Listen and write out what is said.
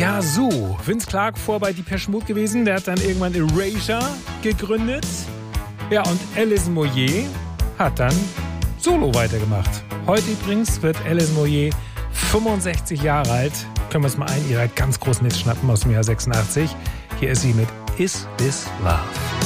Ja, so. Vince Clarke vor bei Depeche Mode gewesen. Der hat dann irgendwann Erasure gegründet. Ja, und Alison Moyet hat dann solo weitergemacht. Heute übrigens wird Alison Moyet 65 Jahre alt. Können wir uns mal einen ihrer ganz großen Hits schnappen aus dem Jahr 86. Hier ist sie mit Is This Love?